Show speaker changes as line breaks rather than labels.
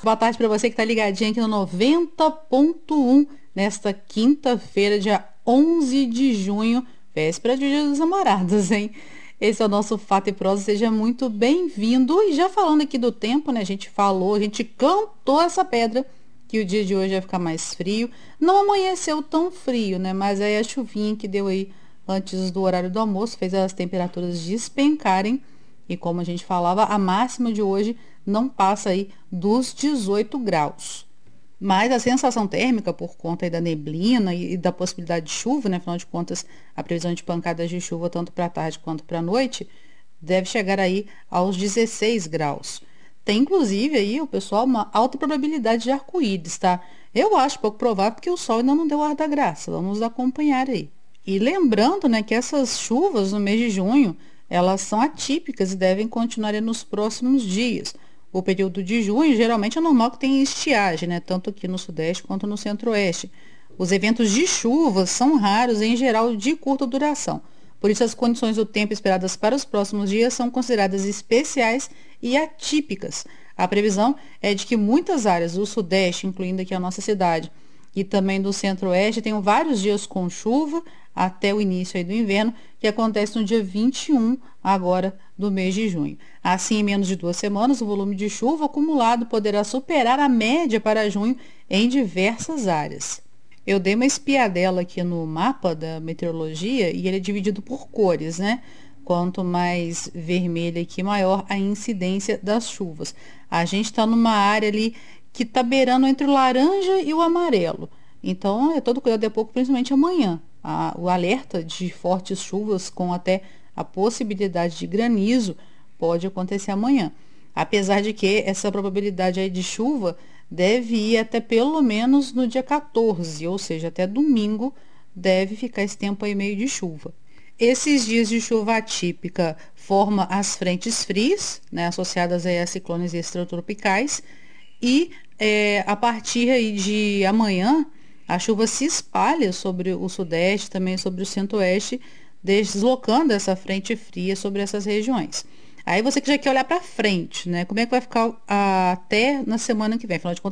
Boa tarde para você que está ligadinho aqui no 90.1 nesta quinta-feira, dia 11 de junho, véspera de Dia dos Namorados, hein? Esse é o nosso Fato e Prosa, seja muito bem-vindo. E já falando aqui do tempo, né? A gente falou, a gente cantou essa pedra, que o dia de hoje vai ficar mais frio. Não amanheceu tão frio, né? Mas aí a chuvinha que deu aí antes do horário do almoço fez as temperaturas despencarem. E como a gente falava, a máxima de hoje não passa aí dos 18 graus. Mas a sensação térmica, por conta aí da neblina e da possibilidade de chuva, né? Afinal de contas, a previsão de pancadas de chuva tanto para a tarde quanto para a noite, deve chegar aí aos 16 graus. Tem inclusive aí, o pessoal, uma alta probabilidade de arco-íris, tá? Eu acho pouco provável porque o sol ainda não deu ar da graça. Vamos acompanhar aí. E lembrando, né, que essas chuvas no mês de junho, elas são atípicas e devem continuar aí nos próximos dias. O período de junho geralmente é normal que tenha estiagem, né, tanto aqui no sudeste quanto no centro-oeste. Os eventos de chuva são raros e, em geral, de curta duração. Por isso, as condições do tempo esperadas para os próximos dias são consideradas especiais e atípicas. A previsão é de que muitas áreas do sudeste, incluindo aqui a nossa cidade, e também do centro-oeste, tenham vários dias com chuva até o início aí do inverno, que acontece no dia 21 agora do mês de junho. Assim, em menos de 2 semanas, o volume de chuva acumulado poderá superar a média para junho em diversas áreas. Eu dei uma espiadela aqui no mapa da meteorologia e ele é dividido por cores, né? Quanto mais vermelho aqui, maior a incidência das chuvas. A gente está numa área ali que está beirando entre o laranja e o amarelo. Então, é todo cuidado, é pouco, principalmente amanhã. O alerta de fortes chuvas com até a possibilidade de granizo pode acontecer amanhã. Apesar de que essa probabilidade aí de chuva deve ir até pelo menos no dia 14, ou seja, até domingo deve ficar esse tempo aí meio de chuva. Esses dias de chuva atípica formam as frentes frias, né, associadas aí a ciclones extratropicais, e a partir aí de amanhã, a chuva se espalha sobre o sudeste, também sobre o centro-oeste, deslocando essa frente fria sobre essas regiões. Aí você que já quer olhar para frente, né? Como é que vai ficar até na semana que vem? Afinal de contas,